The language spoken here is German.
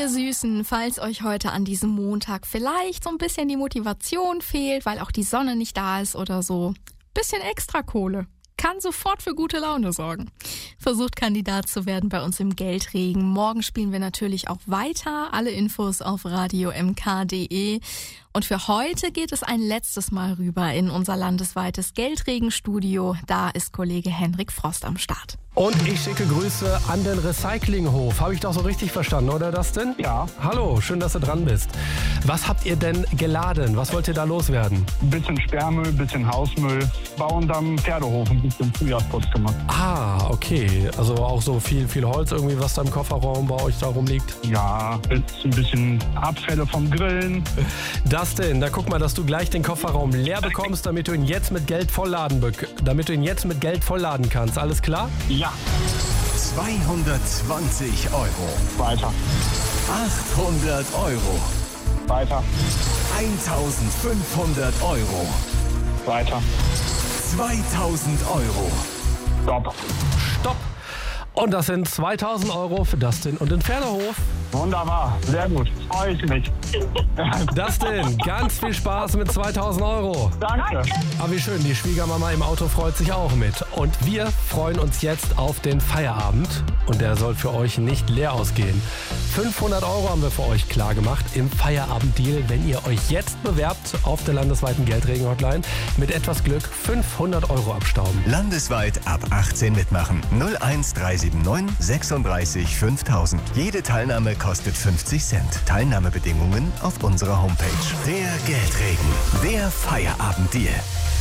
ihr Süßen, falls euch heute an diesem Montag vielleicht so ein bisschen die Motivation fehlt, weil auch die Sonne nicht da ist oder so, bisschen Extrakohle kann sofort für gute Laune sorgen. Versucht Kandidat zu werden bei uns im Geldregen. Morgen spielen wir natürlich auch weiter. Alle Infos auf radio.mk.de. Und für heute geht es ein letztes Mal rüber in unser landesweites Geldregenstudio. Da ist Kollege Henrik Frost am Start. Und ich schicke Grüße an den Recyclinghof. Habe ich doch so richtig verstanden, oder Dustin? Ja. Hallo, schön, dass du dran bist. Was habt ihr denn geladen? Was wollt ihr da loswerden? Ein bisschen Sperrmüll, ein bisschen Hausmüll. Bauen dann Pferdehof, ein bisschen Frühjahrsputz gemacht. Ah, okay. Also auch so viel Holz irgendwie, was da im Kofferraum bei euch da rumliegt? Ja, jetzt ein bisschen Abfälle vom Grillen. Dustin, da guck mal, dass du gleich den Kofferraum leer bekommst, damit du ihn jetzt mit Geld vollladen kannst. Alles klar? Ja. 220 €. Weiter. 800 €. Weiter. 1500 €. Weiter. 2000 €. Stopp. Stopp! Und das sind 2000 € für Dustin und den Pferdehof. Wunderbar. Sehr gut. Freue ich mich. Dustin, ganz viel Spaß mit 2000 €. Danke. Aber wie schön, die Schwiegermama im Auto freut sich auch mit. Und wir freuen uns jetzt auf den Feierabend. Und der soll für euch nicht leer ausgehen. 500 € haben wir für euch klar gemacht im Feierabenddeal, wenn ihr euch jetzt bewerbt auf der landesweiten Geldregen-Hotline. Mit etwas Glück 500 € abstauben. Landesweit ab 18 mitmachen. 01379 36 5000. Jede Teilnahme kostet 50 Cent. Teilnahmebedingungen auf unserer Homepage. Der Geldregen. Der Feierabenddeal.